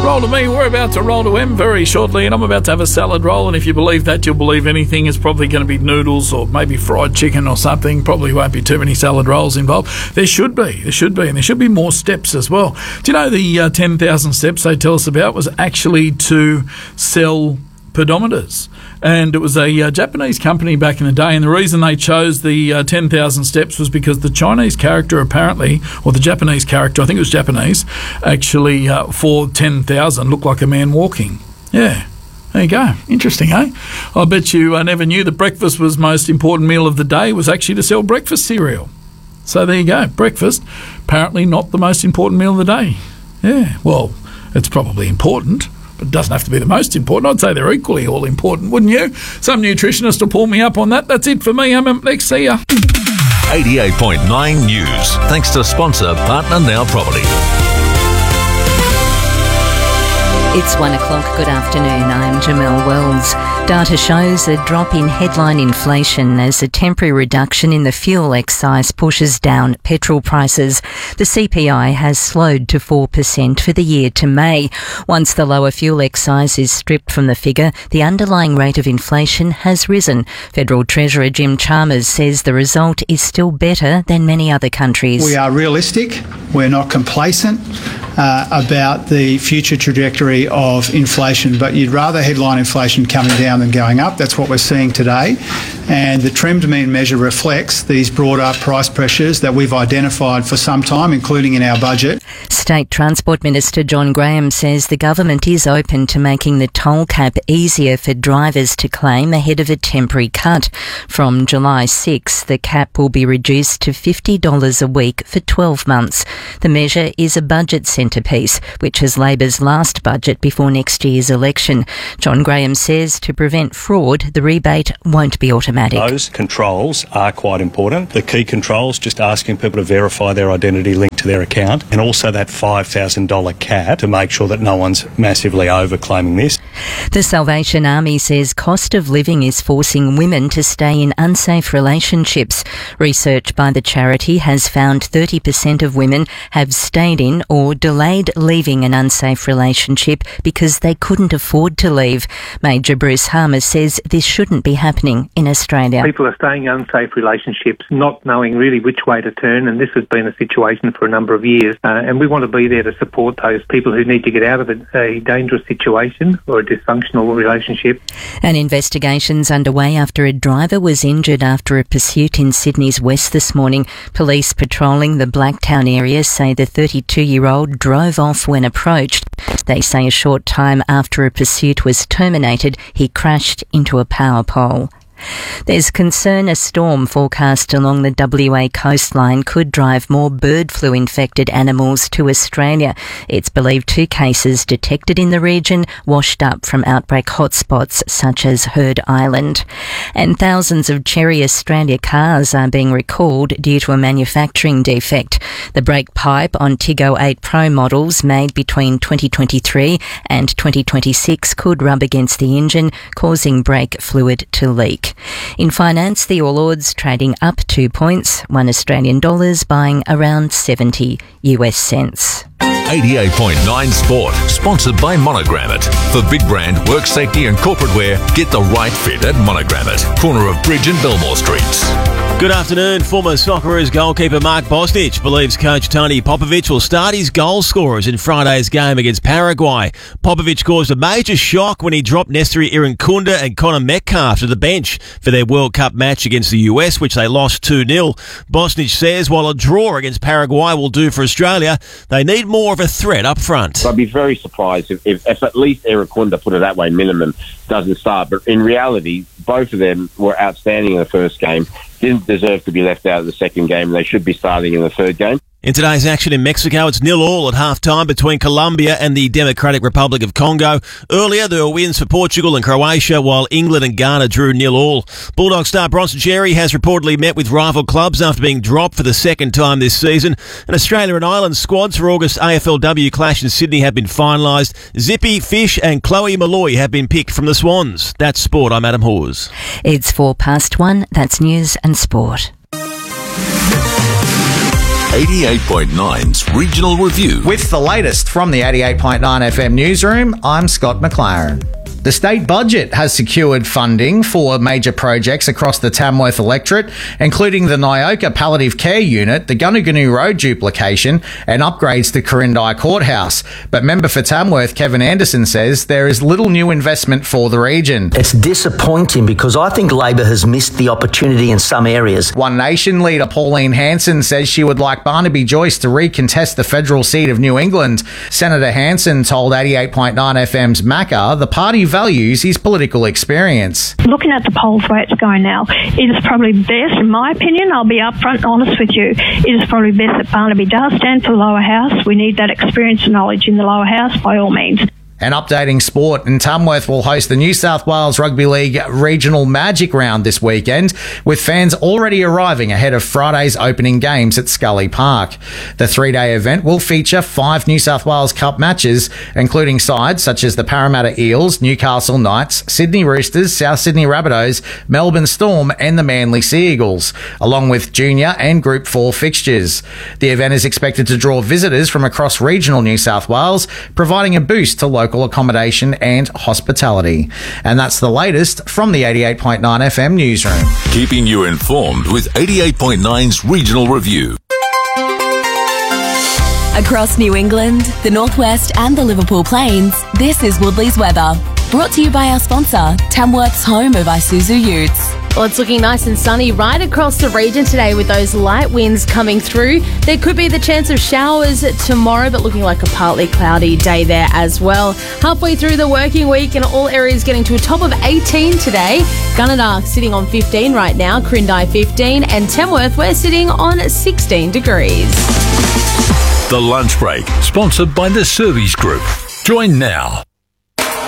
Roll to me, we're about to roll to M very shortly, and I'm about to have a salad roll, and if you believe that, you'll believe anything. It's probably going to be noodles or maybe fried chicken or something. Probably won't be too many salad rolls involved. There should be, and there should be more steps as well. Do you know the 10,000 steps they tell us about was actually to sell pedometers? And it was a Japanese company back in the day, and the reason they chose the 10,000 steps was because the Chinese character apparently, or the Japanese character, I think it was Japanese, actually for 10,000 looked like a man walking. Yeah, there you go. Interesting, eh? I bet you never knew that breakfast was the most important meal of the day was actually to sell breakfast cereal. So there you go. Breakfast, apparently not the most important meal of the day. Yeah, well, it's probably important, but it doesn't have to be the most important. I'd say they're equally all important, wouldn't you? Some nutritionist will pull me up on that. That's it for me. I'm up next. See ya. 88.9 News. Thanks to sponsor Partner Now Property. It's 1 o'clock. Good afternoon. I'm Jamelle Wells. Data shows a drop in headline inflation as a temporary reduction in the fuel excise pushes down petrol prices. The CPI has slowed to 4% for the year to May. Once the lower fuel excise is stripped from the figure, the underlying rate of inflation has risen. Federal Treasurer Jim Chalmers says the result is still better than many other countries. We are realistic. We're not complacent about the future trajectory of inflation, but you'd rather headline inflation coming down than going up. That's what we're seeing today. And the trimmed mean measure reflects these broader price pressures that we've identified for some time, including in our budget. State Transport Minister John Graham says the government is open to making the toll cap easier for drivers to claim ahead of a temporary cut. From July 6, the cap will be reduced to $50 a week for 12 months. The measure is a budget centrepiece, which is Labor's last budget before next year's election. John Graham says to prevent fraud, the rebate won't be automatic. Those controls are quite important. The key controls, just asking people to verify their identity linked to their account, and also that $5,000 cap to make sure that no one's massively overclaiming this. The Salvation Army says cost of living is forcing women to stay in unsafe relationships. Research by the charity has found 30% of women have stayed in or delayed leaving an unsafe relationship because they couldn't afford to leave. Major Bruce Harmer says this shouldn't be happening in Australia. People are staying in unsafe relationships, not knowing really which way to turn, and this has been a situation for a number of years. And we want to be there to support those people who need to get out of a dangerous situation or a dysfunctional relationship. An investigation's underway after a driver was injured after a pursuit in Sydney's west this morning. Police patrolling the Blacktown area say the 32-year-old drove off when approached. They say a short time after a pursuit was terminated, he crashed into a power pole. There's concern a storm forecast along the WA coastline could drive more bird flu infected animals to Australia. It's believed 2 cases detected in the region washed up from outbreak hotspots such as Heard Island. And thousands of Cherry Australia cars are being recalled due to a manufacturing defect. The brake pipe on Tiggo 8 Pro models made between 2023 and 2026 could rub against the engine, causing brake fluid to leak. In finance, the All Ords trading up 2 points, $1 Australian buying around 70 US cents. 88.9 Sport, sponsored by Monogrammet. For big brand, work safety and corporate wear, get the right fit at Monogrammet, corner of Bridge and Belmore Streets. Good afternoon. Former Socceroos goalkeeper Mark Bosnich believes coach Tony Popovic will start his goal scorers in Friday's game against Paraguay. Popovic caused a major shock when he dropped Nestori Irankunda and Connor Metcalf to the bench for their World Cup match against the US, which they lost 2-0. Bosnich says while a draw against Paraguay will do for Australia, they need more of a threat up front. I'd be very surprised if at least Irankunda, put it that way, minimum, doesn't start. But in reality, both of them were outstanding in the first game, didn't deserve to be left out of the second game. They should be starting in the third game. In today's action in Mexico, it's 0-0 at half-time between Colombia and the Democratic Republic of Congo. Earlier, there were wins for Portugal and Croatia, while England and Ghana drew 0-0. Bulldog star Bronson Xerri has reportedly met with rival clubs after being dropped for the second time this season. And Australia and Ireland squads for August AFLW clash in Sydney have been finalised. Zippy, Fish and Chloe Malloy have been picked from the Swans. That's sport. I'm Adam Hawes. It's 1:04. That's news and sport. 88.9's Regional Review. With the latest from the 88.9 FM newsroom, I'm Scott McLaren. The state budget has secured funding for major projects across the Tamworth electorate, including the Nyoka Palliative Care Unit, the Gunugunu Road duplication, and upgrades to Corindai Courthouse. But member for Tamworth, Kevin Anderson, says there is little new investment for the region. It's disappointing because I think Labor has missed the opportunity in some areas. One Nation leader Pauline Hanson says she would like Barnaby Joyce to recontest the federal seat of New England. Senator Hanson told 88.9 FM's Macca the party values his political experience. Looking at the polls where it's going now, it is probably best, in my opinion, I'll be upfront and honest with you, it is probably best that Barnaby does stand for the lower house. We need that experience and knowledge in the lower house by all means. And updating sport, and Tamworth will host the New South Wales Rugby League Regional Magic Round this weekend, with fans already arriving ahead of Friday's opening games at Scully Park. The three-day event will feature 5 New South Wales Cup matches, including sides such as the Parramatta Eels, Newcastle Knights, Sydney Roosters, South Sydney Rabbitohs, Melbourne Storm and the Manly Sea Eagles, along with junior and Group 4 fixtures. The event is expected to draw visitors from across regional New South Wales, providing a boost to local accommodation and hospitality. And that's the latest from the 88.9 FM newsroom. Keeping you informed with 88.9's Regional Review. Across New England, the Northwest and the Liverpool Plains, this is Woodley's weather. Brought to you by our sponsor, Tamworth's home of Isuzu Utes. Well, it's looking nice and sunny right across the region today with those light winds coming through. There could be the chance of showers tomorrow, but looking like a partly cloudy day there as well. Halfway through the working week and all areas getting to a top of 18 today. Gunnedah sitting on 15 right now, Corindai 15, and Tamworth we're sitting on 16 degrees. The Lunch Break, sponsored by the Servies Group. Join now.